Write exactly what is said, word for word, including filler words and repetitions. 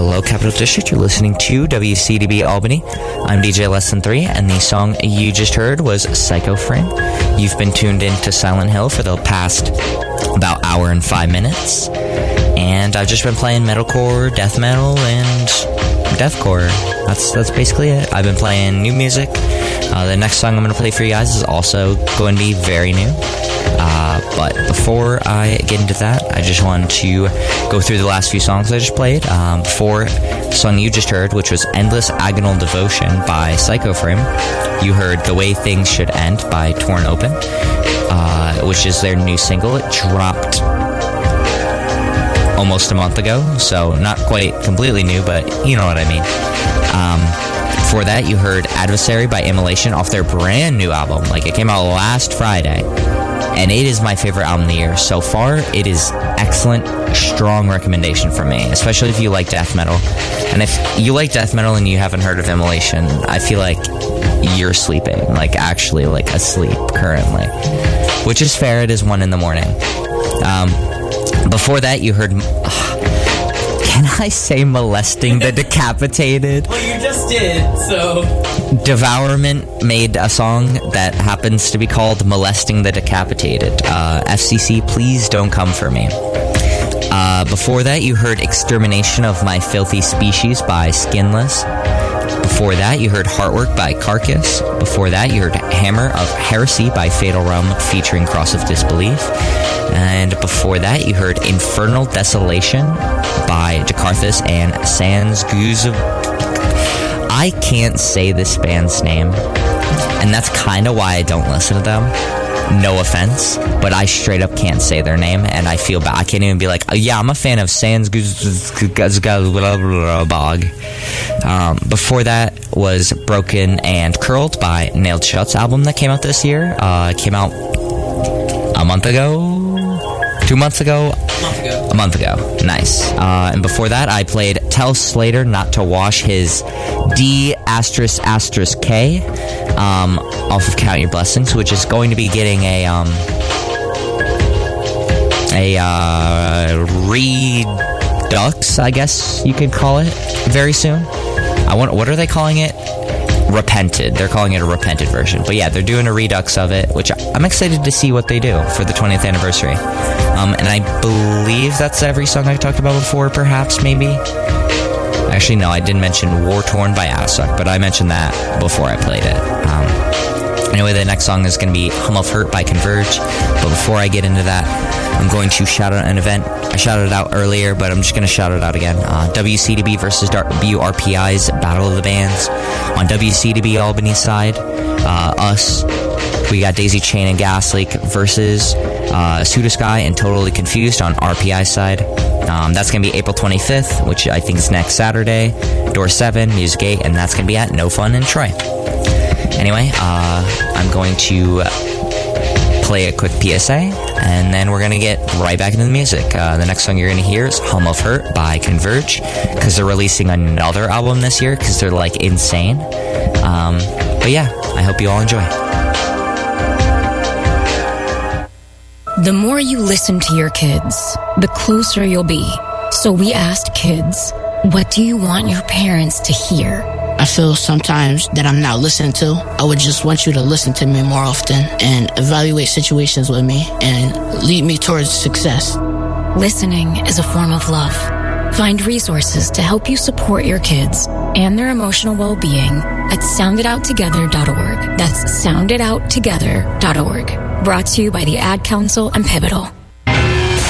Hello, Capital District. You're listening to W C D B Albany. I'm D J Less Than Three, and the song you just heard was Psycho Frame. You've been tuned in to Silent Hill for the past about hour and five minutes, and I've just been playing metalcore, death metal, and deathcore. That's that's basically it. I've been playing new music. Uh, the next song I'm going to play for you guys is also going to be very new. Uh, but before I get into that, I just wanted to go through the last few songs I just played. Um, before the song you just heard, which was Endless Agonal Devotion by Psycho Frame, you heard The Way Things Should End by Torn Open, uh, which is their new single. It dropped almost a month ago, so not quite completely new, but you know what I mean. Um, before that, you heard Adversary by Immolation off their brand new album. Like, it came out last Friday. And it is my favorite album of the year. So far, it is excellent, strong recommendation from me, especially if you like death metal. And if you like death metal and you haven't heard of Immolation, I feel like you're sleeping, like actually like asleep currently, which is fair. It is one in the morning. Um, before that, you heard... Uh, can I say Molesting the Decapitated? Well, you just did, so... Devourment made a song that happens to be called Molesting the Decapitated. Uh, F C C, please don't come for me. Uh, before that, you heard Extermination of My Filthy Species by Skinless. Before that, you heard Heartwork by Carcass. Before that, you heard Hammer of Heresy by Fatal Realm featuring Cross of Disbelief. And before that, you heard Infernal Desolation by Jakarthus and Sans Guz. I can't say this band's name, and that's kind of why I don't listen to them. No offense, but I straight up can't say their name, and I feel bad. I can't even be like, oh, yeah, I'm a fan of Sans Bog. Um, before that was Broken and Curled by Nailed Shut's album that came out this year. Uh, it came out a month ago. Two months ago? A month ago. A month ago. Nice. Uh, and before that, I played Tell Slater Not to Wash His D asterisk asterisk K um, off of Count Your Blessings, which is going to be getting a um, a uh, redux, I guess you could call it, very soon. I want. What are they calling it? Repented. They're calling it a repented version. But yeah, they're doing a redux of it, which I'm excited to see what they do for the twentieth anniversary. Um, and I believe that's every song I talked about before, perhaps, maybe. Actually, no, I didn't mention War Torn by Asuk, but I mentioned that before I played it. Um, anyway, the next song is going to be Hum of Hurt by Converge. But before I get into that, I'm going to shout out an event. I shouted it out earlier, but I'm just going to shout it out again. Uh, W C D B versus W R P I's Battle of the Bands. On W C D B Albany side, uh, us, we got Daisy Chain and Gas Leak versus uh, Pseudosky and Totally Confused on R P I side. Um, that's going to be April twenty-fifth, which I think is next Saturday. Door seven, Music eight, and that's going to be at No Fun in Troy. Anyway, uh, I'm going to play a quick P S A, and then we're going to get right back into the music. Uh, the next song you're going to hear is Hum of Hurt by Converge, because they're releasing another album this year, because they're, like, insane. Um, but yeah, I hope you all enjoy. The more you listen to your kids, the closer you'll be. So we asked kids, what do you want your parents to hear? I feel sometimes that I'm not listened to. I would just want you to listen to me more often and evaluate situations with me and lead me towards success. Listening is a form of love. Find resources to help you support your kids and their emotional well-being at sound it out together dot org. That's sound it out together dot org. Brought to you by the Ad Council and Pivotal.